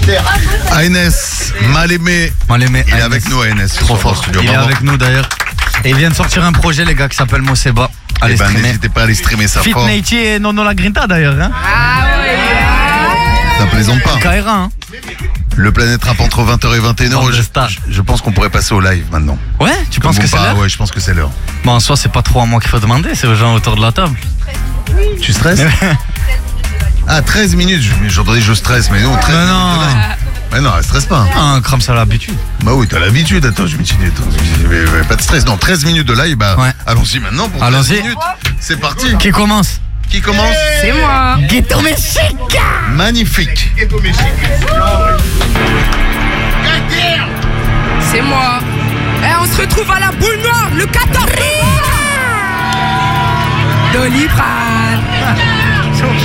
ANS, mal aimé. Mal aimé. Il est avec nous, ANS. Trop fort. Il est avec nous d'ailleurs. Et il vient de sortir un projet, les gars, qui s'appelle Moseba. Allez, n'hésitez pas à aller streamer ça Fit fort. Nate et Nono La Grinta d'ailleurs. Hein. Ça plaisante pas. KR1. Hein. Le Planète Rap entre 20h et 21h. Je pense qu'on pourrait passer au live maintenant. Ouais, tu penses que c'est l'heure? Ouais, je pense que c'est l'heure. Bon, en soi, c'est pas trop à moi qu'il faut demander, c'est aux gens autour de la table. Tu stresses? Ah, 13 minutes. J'entendais je stresse, mais non, 13 minutes. Non. Mais non, elle stresse pas. Ah, crame ça à l'habitude. Bah oui, t'as l'habitude. Attends, je me suis dit, pas de stress. Non, 13 minutes de live, bah ouais. Allons-y maintenant pour 13 minutes. C'est parti. Qui commence? C'est moi. Ghetto Mexica. Magnifique. C'est moi. On se retrouve à la boule noire le 14 février. Doliprane.